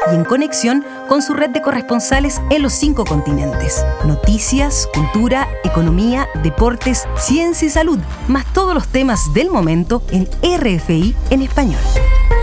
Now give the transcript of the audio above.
y en conexión con su red de corresponsales en los 5 continentes. Noticias, cultura, economía, deportes, ciencia y salud, más todos los temas del momento en RFI en español.